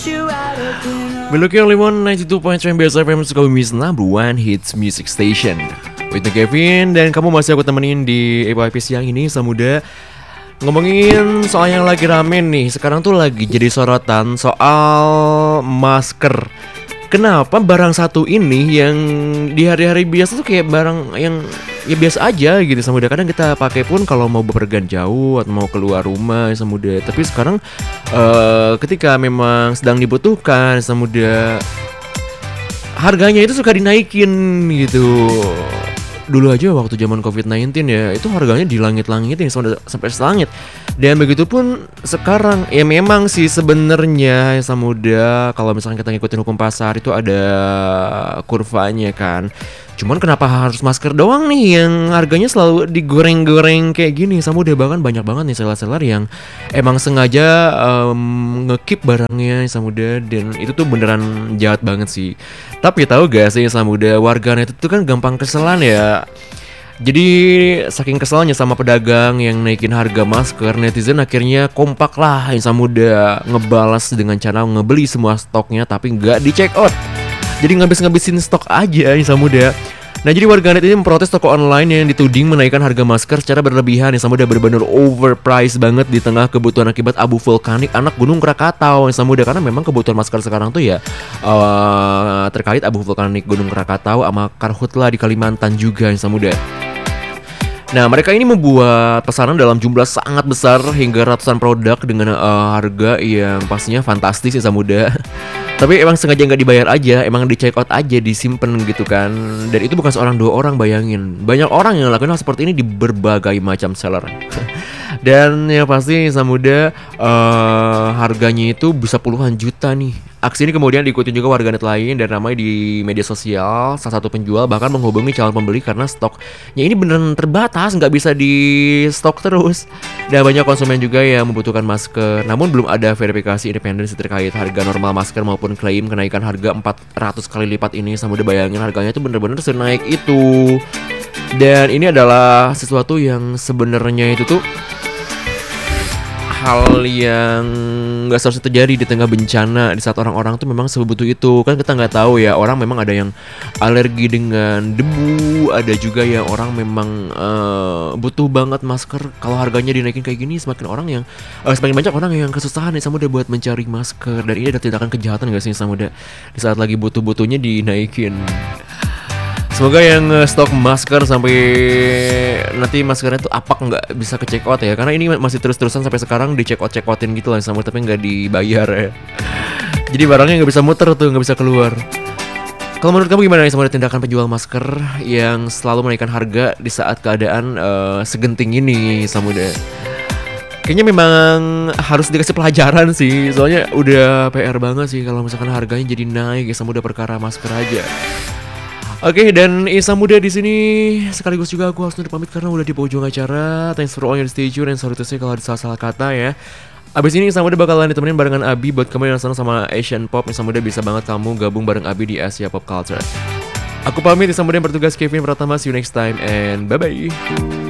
Meluki only one 92.3 Best FM Sukabumi number one hits music station. With Kevin dan kamu masih aku temenin di FYP siang ini Samuda. Ngomongin soal yang lagi rame nih. Sekarang tuh lagi jadi sorotan soal masker. Kenapa barang satu ini yang di hari-hari biasa tuh kayak barang yang ya biasa aja gitu Samuda. Kadang kita pakai pun kalau mau bepergian jauh atau mau keluar rumah Samuda. Tapi sekarang ketika memang sedang dibutuhkan Samuda, harganya itu suka dinaikin gitu. Dulu aja waktu zaman COVID-19 ya, itu harganya di langit-langitin sampai selangit. Dan begitu pun sekarang ya memang sih sebenarnya Samuda, kalau misalkan kita ngikutin hukum pasar itu ada kurvanya kan. Cuman kenapa harus masker doang nih yang harganya selalu digoreng-goreng kayak gini Samuda. Bahkan banyak banget nih seller-seller yang emang sengaja nge-keep barangnya Samuda. Dan itu tuh beneran jahat banget sih. Tapi tahu gak sih Samuda, warganet itu kan gampang keselan ya. Jadi saking keselnya sama pedagang yang naikin harga masker, netizen akhirnya kompak lah Samuda ngebalas dengan cara ngebeli semua stoknya tapi nggak di check out. Jadi ngabis-ngabisin stok aja Samuda. Nah jadi warganet ini memprotes toko online yang dituding menaikkan harga masker secara berlebihan Samuda, benar-benar overpriced banget di tengah kebutuhan akibat abu vulkanik anak Gunung Krakatau Samuda. Karena memang kebutuhan masker sekarang tuh ya terkait abu vulkanik Gunung Krakatau sama Karhutla di Kalimantan juga Samuda. Nah mereka ini membuat pesanan dalam jumlah sangat besar hingga ratusan produk dengan harga yang pastinya fantastis Samuda. Tapi emang sengaja nggak dibayar aja, emang di check out aja, disimpan gitu kan. Dan itu bukan seorang dua orang, bayangin. Banyak orang yang lakukan hal seperti ini di berbagai macam seller. Dan yang pasti Samuda harganya itu bisa puluhan juta nih. Aksi ini kemudian diikuti juga warganet lain dan ramai di media sosial. Salah satu penjual bahkan menghubungi calon pembeli karena stoknya ini beneran terbatas, nggak bisa di stok terus. Dan banyak konsumen juga yang membutuhkan masker, namun belum ada verifikasi independensi terkait harga normal masker maupun klaim kenaikan harga 400 kali lipat ini. Samuda bayangin harganya itu bener-bener senaik itu. Dan ini adalah sesuatu yang sebenarnya itu tuh hal yang nggak seharusnya terjadi di tengah bencana, di saat orang-orang tuh memang sebutuh itu. Kan kita nggak tahu ya, orang memang ada yang alergi dengan debu, ada juga yang orang memang butuh banget masker. Kalau harganya dinaikin kayak gini, semakin banyak orang yang kesusahan nih Samuda buat mencari masker. Dan ini ada tindakan kejahatan nggak sih Samuda di saat lagi butuh-butuhnya dinaikin. Semoga yang stok masker sampai nanti maskernya tuh apak nggak bisa ke check out ya. Karena ini masih terus-terusan sampai sekarang di check outin gitu lah sama, tapi nggak dibayar ya. Jadi barangnya nggak bisa muter tuh, nggak bisa keluar. Kalau menurut kamu gimana nih sama tindakan penjual masker yang selalu menaikkan harga di saat keadaan segenting ini Samuda? Kayaknya memang harus dikasih pelajaran sih. Soalnya udah PR banget sih kalau misalkan harganya jadi naik ya Samuda perkara masker aja. Oke, dan Samuda di sini sekaligus juga aku harus pamit karena udah di penghujung acara. Thanks for all your stay tune and sorry to say kalau ada salah-salah kata ya. Abis ini Samuda bakalan ditemenin barengan Abi. Buat kamu yang senang sama Asian Pop, Samuda bisa banget kamu gabung bareng Abi di Asia Pop Culture. Aku pamit, Samuda yang bertugas Kevin Pratama. See you next time and bye-bye.